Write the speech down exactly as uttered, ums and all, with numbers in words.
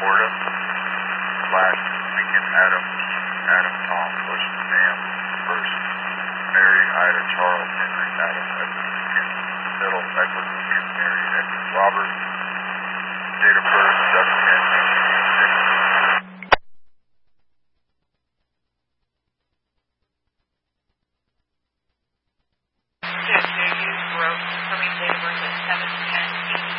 Florida. Slash Lincoln Adam, Adam Tom, first Sam, first Mary Ida Charles Henry Adam Edward Lincoln, middle Edward Lincoln Mary Edward Robert, date of birth seven ten